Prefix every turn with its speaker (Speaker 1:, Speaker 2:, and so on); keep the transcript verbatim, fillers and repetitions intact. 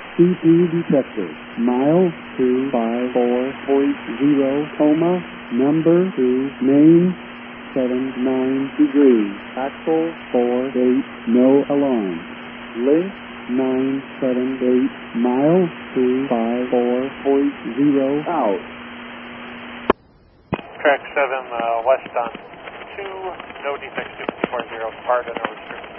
Speaker 1: C P detector. Mile two five four point zero, coma, number two, main, seven nine degrees. Axle four eight, no alarm. Link nine seven eight, mile two five four point zero, out.
Speaker 2: Track seven, uh, west on two, no defects two four zero, depart and no restriction.